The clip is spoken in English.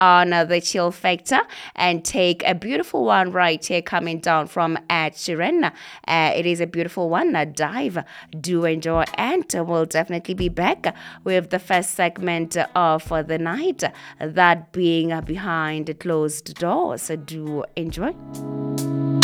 on the Chill Factor and take a beautiful one right here coming down from Ed Sheeran. It is a beautiful one. Dive. Do enjoy, and we'll definitely be back with the first segment of the night, that being behind closed doors. Do enjoy.